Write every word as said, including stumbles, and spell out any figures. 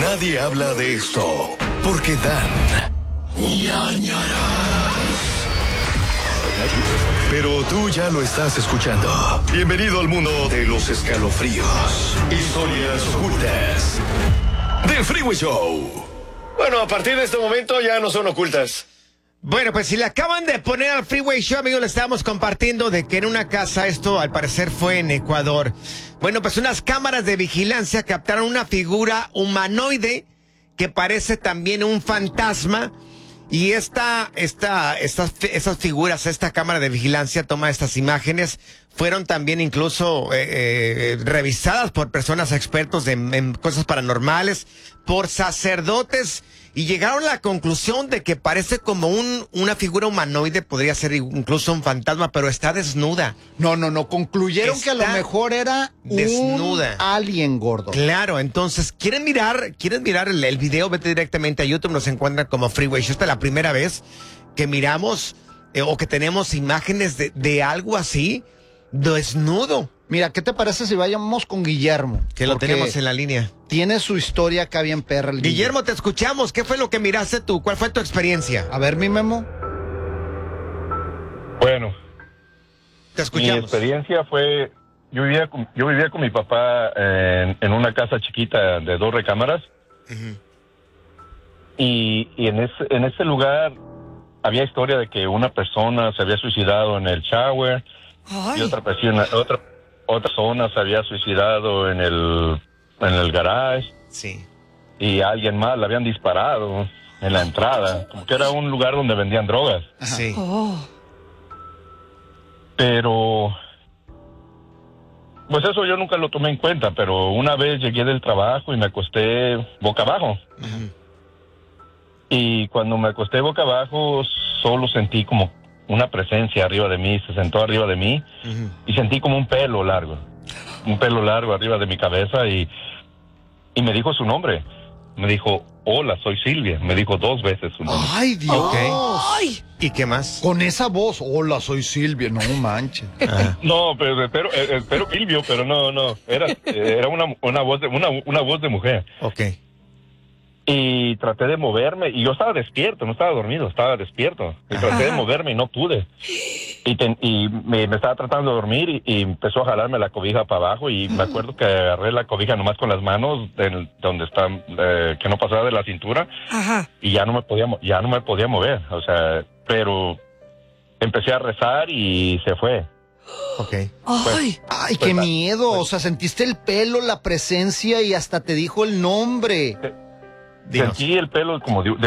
Nadie habla de esto porque dan ñañaras. Pero tú ya lo estás escuchando. Bienvenido al mundo de los escalofríos, historias ocultas del Freeway Show. Bueno, a partir de este momento ya no son ocultas. Bueno, pues si le acaban de poner al Freeway Show, amigos, le estábamos compartiendo de que en una casa, esto al parecer fue en Ecuador. Bueno, pues unas cámaras de vigilancia captaron una figura humanoide que parece también un fantasma. Y esta, esta, estas, estas figuras, esta cámara de vigilancia toma estas imágenes, fueron también incluso eh, eh, revisadas por personas expertos de, en cosas paranormales, por sacerdotes, y llegaron a la conclusión de que parece como un, una figura humanoide, podría ser incluso un fantasma, pero está desnuda. No, no, no, concluyeron Está que a lo mejor era desnuda. un alien gordo. Claro, entonces, ¿quieren mirar, quieren mirar el, el video? Vete directamente a YouTube, nos encuentran como Freeway Show. Esta es la primera vez que miramos eh, o que tenemos imágenes de, de algo así, desnudo. Mira, ¿qué te parece si vayamos con Guillermo? Que lo Porque tenemos en la línea. tiene su historia acá bien perra. El Guillermo, te escuchamos. ¿Qué fue lo que miraste tú? ¿Cuál fue tu experiencia? A ver, mi Memo. Bueno, Te mi escuchamos. experiencia fue, yo vivía con, yo vivía con mi papá en, en una casa chiquita de dos recámaras. Uh-huh. y, y en ese en ese lugar había historia de que una persona se había suicidado en el shower. Ay. Y otra persona, otra otra persona se había suicidado en el en el garage. Sí. Y a alguien más le habían disparado en la entrada, como que era un lugar donde vendían drogas. Sí. Oh. Pero, pues eso yo nunca lo tomé en cuenta, pero una vez llegué del trabajo y me acosté boca abajo. Uh-huh. Y cuando me acosté boca abajo, solo sentí como una presencia arriba de mí, se sentó arriba de mí, Uh-huh. y sentí como un pelo largo, un pelo largo arriba de mi cabeza, y, y me dijo su nombre. Me dijo, hola, soy Silvia. Me dijo dos veces su nombre. Ay, Dios. Ok. Ay. ¿Y qué más? Con esa voz. Hola, soy Silvia. No manches. Ah. No, pero espero, eh, espero Silvio, pero no, no, era, eh, era una, una voz de, una, una voz de mujer. Ok. Y traté de moverme, y yo estaba despierto, no estaba dormido, estaba despierto. Y Ajá. traté de moverme y no pude. Y, ten- y me, me estaba tratando de dormir y, y empezó a jalarme la cobija para abajo, y me acuerdo que agarré la cobija nomás con las manos, del- donde está, eh, que no pasaba de la cintura, Ajá. y ya no me podía, mo- ya no me podía mover, o sea, pero empecé a rezar y se fue. Ok. Ay. Ay, Pues, qué ah, miedo. pues- O sea, sentiste el pelo, la presencia y hasta te dijo el nombre. Dinos. Sentí el pelo como de,